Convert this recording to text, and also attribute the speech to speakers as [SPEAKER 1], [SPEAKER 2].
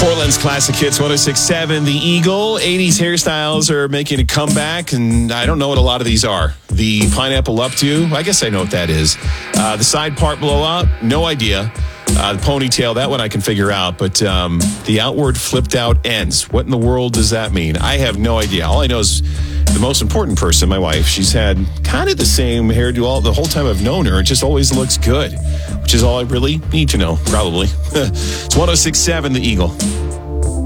[SPEAKER 1] Portland's Classic Hits 106.7. The Eagle. 80s hairstyles are making a comeback, and I don't know what a lot of these are. The pineapple updo, I guess I know what that is. The side part blowout, no idea. The ponytail, that one I can figure out. But the outward flipped out ends, what in the world does that mean? I have no idea. All I know is the most important person, my wife, she's had kind of the same hairdo the whole time I've known her. It just always looks good, which is all I really need to know, probably. It's 106.7, The Eagle.